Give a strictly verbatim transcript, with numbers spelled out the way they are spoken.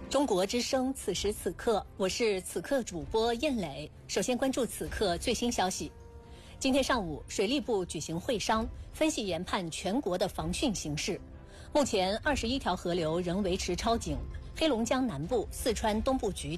中国之声，此时此刻，我是此刻主播燕磊。首先关注此刻最新消息。今天上午，水利部举行会商，分析研判全国的防汛形势。目前，二十一条河流仍维持超警，黑龙江南部、四川东部局